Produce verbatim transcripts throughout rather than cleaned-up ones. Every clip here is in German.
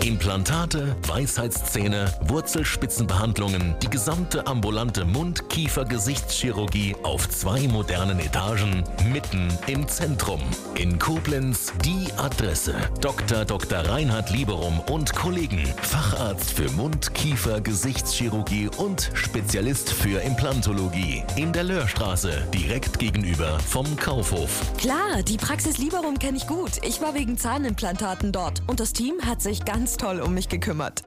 Implantate, Weisheitszähne, Wurzelspitzenbehandlungen, die gesamte ambulante Mund-, Kiefer-, Gesichtschirurgie auf zwei modernen Etagen, mitten im Zentrum. In Koblenz die Adresse. Doktor Doktor Reinhard Lieberum und Kollegen. Facharzt für Mund-, Kiefer-, Gesichtschirurgie und Spezialist für Implantologie. In der Löhrstraße, direkt gegenüber vom Kaufhof. Klar, die Praxis Lieberum kenne ich gut. Ich war wegen Zahnimplantaten dort und das Team hat sich ganz toll um mich gekümmert.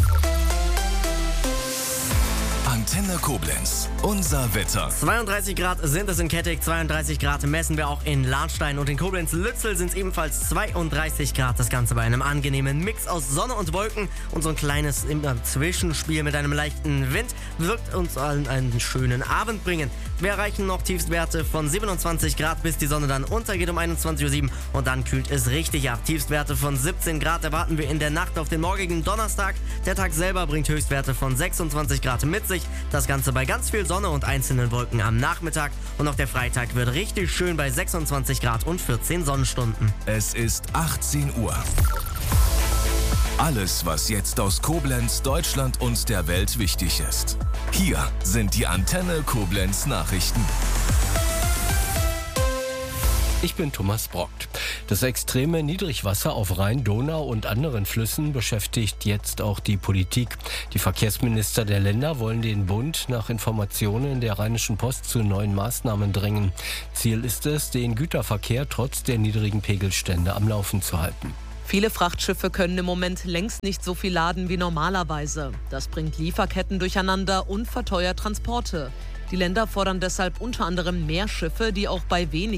Antenne Koblenz, unser Wetter. zweiunddreißig Grad sind es in Kettig, zweiunddreißig Grad messen wir auch in Lahnstein und in Koblenz-Lützel sind es ebenfalls zweiunddreißig Grad. Das Ganze bei einem angenehmen Mix aus Sonne und Wolken und so ein kleines Zwischenspiel mit einem leichten Wind wird uns allen einen schönen Abend bringen. Wir erreichen noch Tiefstwerte von siebenundzwanzig Grad, bis die Sonne dann untergeht um einundzwanzig Uhr sieben und dann kühlt es richtig ab. Tiefstwerte von siebzehn Grad erwarten wir in der Nacht auf den morgigen Donnerstag. Der Tag selber bringt Höchstwerte von sechsundzwanzig Grad mit sich. Das Ganze bei ganz viel Sonne und einzelnen Wolken am Nachmittag. Und auch der Freitag wird richtig schön bei sechsundzwanzig Grad und vierzehn Sonnenstunden. Es ist achtzehn Uhr. Alles, was jetzt aus Koblenz, Deutschland und der Welt wichtig ist. Hier sind die Antenne Koblenz Nachrichten. Ich bin Thomas Brockt. Das extreme Niedrigwasser auf Rhein, Donau und anderen Flüssen beschäftigt jetzt auch die Politik. Die Verkehrsminister der Länder wollen den Bund nach Informationen der Rheinischen Post zu neuen Maßnahmen drängen. Ziel ist es, den Güterverkehr trotz der niedrigen Pegelstände am Laufen zu halten. Viele Frachtschiffe können im Moment längst nicht so viel laden wie normalerweise. Das bringt Lieferketten durcheinander und verteuert Transporte. Die Länder fordern deshalb unter anderem mehr Schiffe, die auch bei wenig